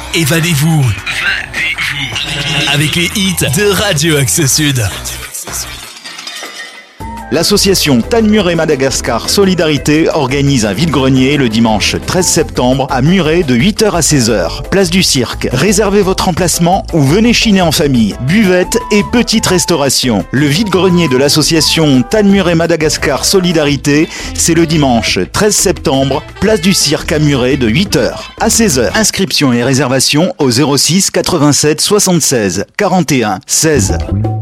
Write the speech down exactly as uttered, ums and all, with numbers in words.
Évadez-vous. Évadez-vous. Avec les hits de Radio Axe Sud. L'association Talmuret Madagascar Solidarité organise un vide-grenier le dimanche treize septembre à Muret de huit heures à seize heures. Place du Cirque. Réservez votre emplacement ou venez chiner en famille. Buvette et petite restauration. Le vide-grenier de l'association Talmuret Madagascar Solidarité, c'est le dimanche treize septembre, place du Cirque à Muret de huit heures à seize heures. Inscription et réservation au zéro six quatre-vingt-sept soixante-seize quarante et un seize.